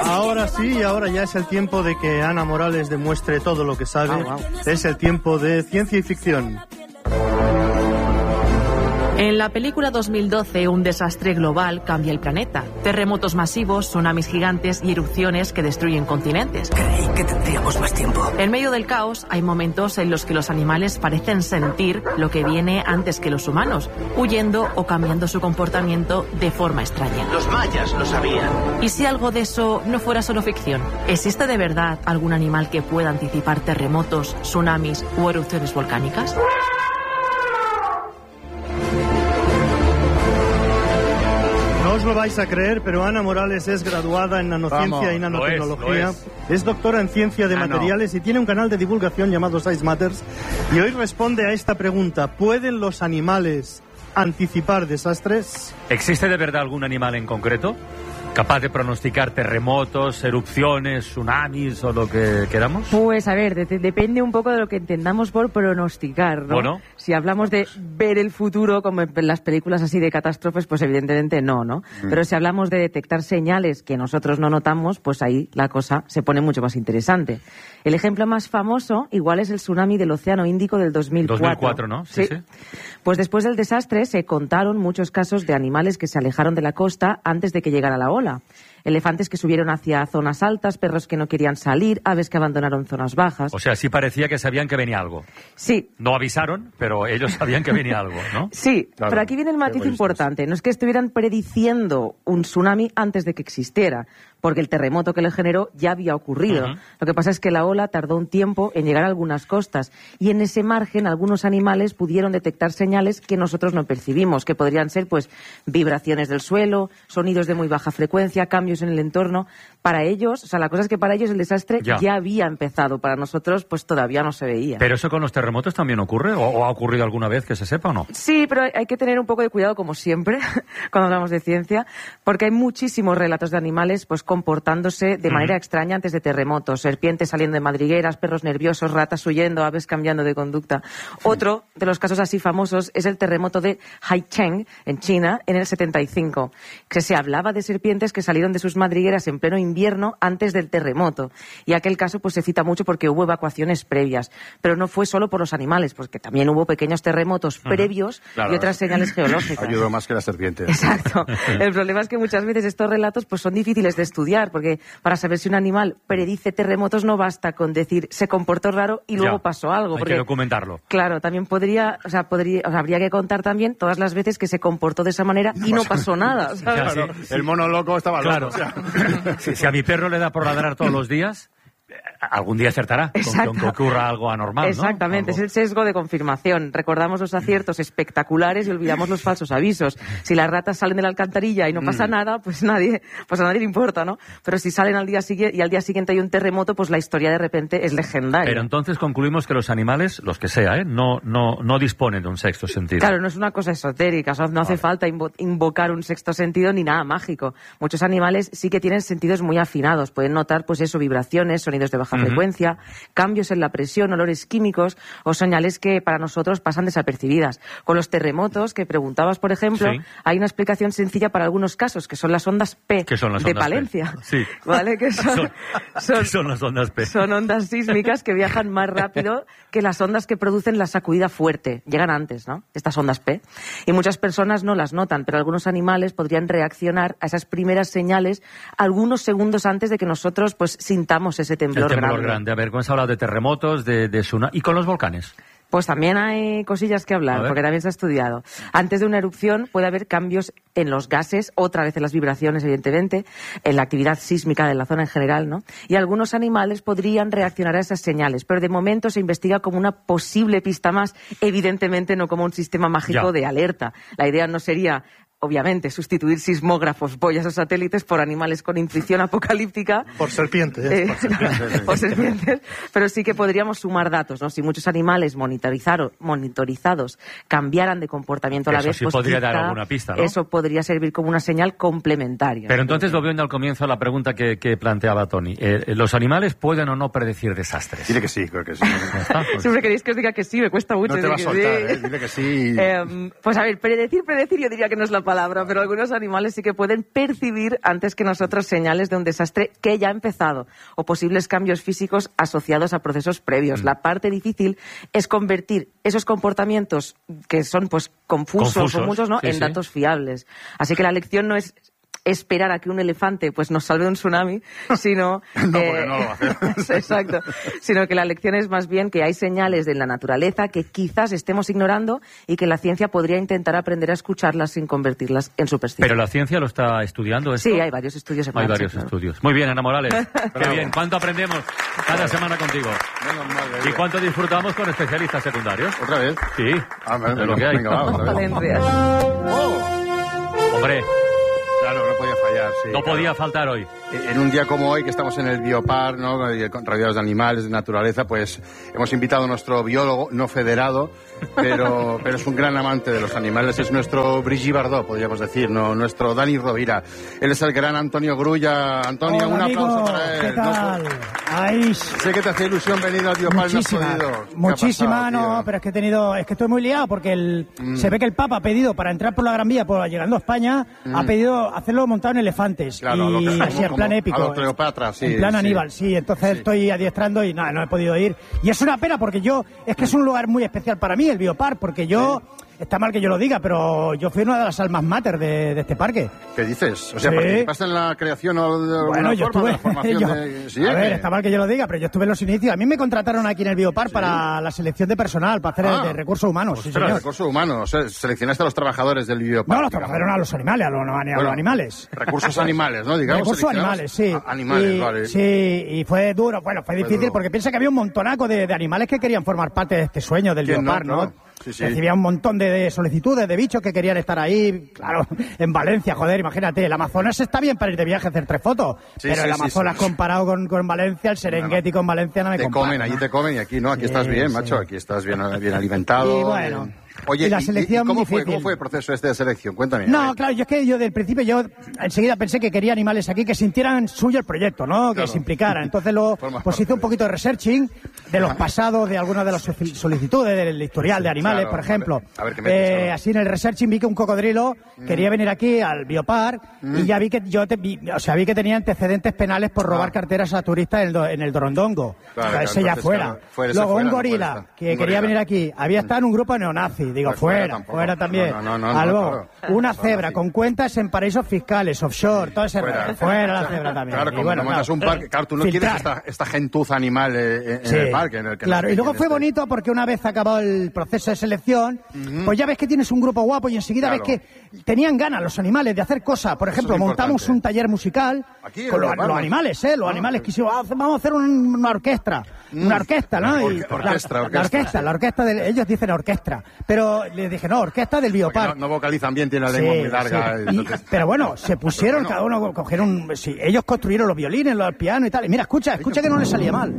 Ahora sí, ahora ya es el tiempo de que Ana Morales demuestre todo lo que sabe. Es el tiempo de ciencia y ficción. En la película 2012, un desastre global cambia el planeta. Terremotos masivos, tsunamis gigantes y erupciones que destruyen continentes. Creí que tendríamos más tiempo. En medio del caos, hay momentos en los que los animales parecen sentir lo que viene antes que los humanos, huyendo o cambiando su comportamiento de forma extraña. Los mayas lo sabían. ¿Y si algo de eso no fuera solo ficción? ¿Existe de verdad algún animal que pueda anticipar terremotos, tsunamis o erupciones volcánicas? No os lo vais a creer, pero Ana Morales es graduada en nanociencia y nanotecnología. Es doctora en ciencia de materiales y tiene un canal de divulgación llamado Science Matters. Y hoy responde a esta pregunta: ¿pueden los animales anticipar desastres? ¿Existe de verdad algún animal en concreto capaz de pronosticar terremotos, erupciones, tsunamis o lo que queramos? Pues a ver, depende un poco de lo que entendamos por pronosticar, ¿no? Bueno. Si hablamos de ver el futuro, como en las películas así de catástrofes, pues evidentemente no. Pero si hablamos de detectar señales que nosotros no notamos, pues ahí la cosa se pone mucho más interesante. El ejemplo más famoso igual es el tsunami del Océano Índico del 2004. 2004, ¿no? Sí. Pues después del desastre se contaron muchos casos de animales que se alejaron de la costa antes de que llegara la ola. Elefantes que subieron hacia zonas altas, perros que no querían salir, aves que abandonaron zonas bajas. O sea, sí parecía que sabían que venía algo. Sí. No avisaron, pero ellos sabían que venía algo, ¿no? Sí, claro, pero aquí viene el matiz importante. No es que estuvieran prediciendo un tsunami antes de que existiera, porque el terremoto que le generó ya había ocurrido. Lo que pasa es que la ola tardó un tiempo en llegar a algunas costas y en ese margen algunos animales pudieron detectar señales que nosotros no percibimos, que podrían ser pues vibraciones del suelo, sonidos de muy baja frecuencia, cambios en el entorno. Para ellos, o sea, la cosa es que para ellos el desastre ya había empezado, para nosotros pues todavía no se veía. ¿Pero eso con los terremotos también ocurre? ¿O ha ocurrido alguna vez que se sepa o no? Sí, pero hay que tener un poco de cuidado, como siempre, cuando hablamos de ciencia, porque hay muchísimos relatos de animales pues comportándose de manera extraña antes de terremotos. Serpientes saliendo de madrigueras, perros nerviosos, ratas huyendo, aves cambiando de conducta. Otro de los casos así famosos es el terremoto de Haicheng, en China, en el 75, que se hablaba de serpientes que salieron de sus madrigueras en pleno invierno antes del terremoto. Y aquel caso pues se cita mucho porque hubo evacuaciones previas. Pero no fue solo por los animales, porque también hubo pequeños terremotos previos y otras señales geológicas. Ayudó más que las serpientes. Exacto. El problema es que muchas veces estos relatos pues son difíciles de estudiar, porque para saber si un animal predice terremotos no basta con decir se comportó raro y luego pasó algo. Hay que documentarlo. Claro, también habría que contar también todas las veces que se comportó de esa manera y no pasó nada, ¿sabes? Claro, el mono loco estaba loco. O sea. Si a mi perro le da por ladrar todos los días, algún día acertará con que ocurra algo anormal, ¿no? Exactamente, es el sesgo de confirmación. Recordamos los aciertos espectaculares y olvidamos los falsos avisos. Si las ratas salen de la alcantarilla y no pasa nada, pues a nadie le importa, ¿no? Pero si salen al día siguiente y al día siguiente hay un terremoto, pues la historia de repente es legendaria. Pero entonces concluimos que los animales, los que sea, no disponen de un sexto sentido. Claro, no es una cosa esotérica, o sea, no hace falta invocar un sexto sentido ni nada mágico. Muchos animales sí que tienen sentidos muy afinados, pueden notar, pues eso, vibraciones, sonidos de baja frecuencia, cambios en la presión, olores químicos o señales que para nosotros pasan desapercibidas. Con los terremotos que preguntabas, por ejemplo, hay una explicación sencilla para algunos casos, que son las ondas P de Palencia. Sí. ¿Vale? ¿Qué son las ondas P? Son ondas sísmicas que viajan más rápido que las ondas que producen la sacudida fuerte. Llegan antes, ¿no? Estas ondas P. Y muchas personas no las notan, pero algunos animales podrían reaccionar a esas primeras señales algunos segundos antes de que nosotros pues sintamos ese temblor grande. A ver, ¿cómo se ha hablado de terremotos, de tsunami? ¿Y con los volcanes? Pues también hay cosillas que hablar, porque también se ha estudiado. Antes de una erupción puede haber cambios en los gases, otra vez en las vibraciones, evidentemente, en la actividad sísmica de la zona en general, ¿no? Y algunos animales podrían reaccionar a esas señales, pero de momento se investiga como una posible pista más, evidentemente no como un sistema mágico de alerta. La idea no sería obviamente, sustituir sismógrafos, boyas o satélites por animales con intuición apocalíptica. Por serpientes. Por serpientes. Pero sí que podríamos sumar datos, ¿no? Si muchos animales monitorizados cambiaran de comportamiento a la vez, sí pues podría dar alguna pista, ¿no? Eso podría servir como una señal complementaria. Pero entonces, volviendo al comienzo a la pregunta que planteaba Tony, ¿los animales pueden o no predecir desastres? Dile que sí, creo que sí. Siempre queréis que os diga que sí, me cuesta mucho. No te va a soltar, dile que sí. Pues a ver, predecir yo diría que no es la palabra, pero algunos animales sí que pueden percibir antes que nosotros señales de un desastre que ya ha empezado o posibles cambios físicos asociados a procesos previos. La parte difícil es convertir esos comportamientos que son pues confusos o muchos, ¿no? en datos fiables. Así que la lección no es esperar a que un elefante pues nos salve de un tsunami, sino porque no lo va a hacer. Exacto, sino que la lección es más bien que hay señales de la naturaleza que quizás estemos ignorando y que la ciencia podría intentar aprender a escucharlas sin convertirlas en superstición. Pero la ciencia lo está estudiando esto. Sí, hay varios estudios en marcha, estudios. Muy bien, Ana Morales. Qué bien. ¿Cuánto aprendemos cada semana contigo? ¿Y cuánto disfrutamos con especialistas secundarios? ¿Otra vez? Sí. Es lo que hay. Venga, otra vez. Hombre. Claro, no podía fallar, sí. No podía faltar hoy. En un día como hoy, que estamos en el Biopar, ¿no? Rodeados de animales, de naturaleza, pues hemos invitado a nuestro biólogo, no federado, pero es un gran amante de los animales. Es nuestro Brigitte Bardot, podríamos decir, ¿no? Nuestro Dani Rovira. Él es el gran Antonio Grulla. Antonio, hola, un aplauso amigo. para él. ¿Qué tal? Ay, sé que te hace ilusión venir al Biopar. Muchísima, no, pero es que estoy muy liado porque se ve que el Papa ha pedido para entrar por la Gran Vía, llegando a España, ha pedido hacerlo montado en elefantes. Claro, y así en plan épico. A los Cleopatra, sí. En plan Aníbal, sí. Entonces estoy adiestrando y nada, no he podido ir. Y es una pena porque es que es un lugar muy especial para mí, el Biopar, porque yo... Sí. Está mal que yo lo diga, pero yo fui una de las almas mater de este parque. ¿Qué dices? O sea, ¿participaste en la creación o de alguna forma, de la formación ¿Sí? A ver, está mal que yo lo diga, pero yo estuve en los inicios. A mí me contrataron aquí en el Biopar para la selección de personal, para hacer de recursos humanos. Sí, señor. Recursos humanos. O sea, seleccionaste a los trabajadores del Biopar. No, los trabajadores a los animales, a los animales. Recursos animales, ¿no? Digamos. Recursos animales, sí. Animales, vale. Sí, y fue duro. Bueno, fue difícil porque piensa que había un montonaco de animales que querían formar parte de este sueño del Biopar, ¿no? Sí. Recibía un montón de solicitudes de bichos que querían estar ahí, claro, en Valencia, joder, imagínate, el Amazonas está bien para ir de viaje a hacer 3 fotos, pero el Amazonas comparado con Valencia, el Serengeti con Valencia no me compara. Allí te comen y aquí no, aquí estás bien, macho, aquí estás bien alimentado. Y bueno... Oye, y la selección ¿cómo fue el proceso de selección? Cuéntame. No, claro, yo del principio enseguida pensé que quería animales aquí que sintieran suyo el proyecto, ¿no? Que se implicaran. Entonces pues hice un poquito de researching de los pasados de algunas de las solicitudes del historial de animales, por ejemplo. A ver, ¿qué metes, así en el researching vi que un cocodrilo quería venir aquí al Biopar y ya vi que vi que tenía antecedentes penales por robar carteras a turistas en el Dorondongo. Claro, ese ya fuera. Luego un gorila que quería venir aquí había estado en un grupo neonazi. Digo, fuera también. Luego, una cebra con cuentas en paraísos fiscales, offshore, todo ese fuera la cebra también. Claro, como no montas un parque, claro, tú no quieres esta gentuza animal en el parque. Claro, y luego fue bonito porque una vez acabado el proceso de selección, pues ya ves que tienes un grupo guapo y enseguida ves que tenían ganas los animales de hacer cosas. Por ejemplo, montamos un taller musical con los animales, los animales quisimos, vamos a hacer una orquesta. Una orquesta, ¿no? La orquesta ellos dicen orquestra, pero les dije, no, orquesta del Biopar. No vocalizan bien, tienen la lengua muy larga. Pero bueno, se pusieron, cada uno cogieron, ellos construyeron los violines, los pianos y tal. Y mira, escucha que no les salía mal.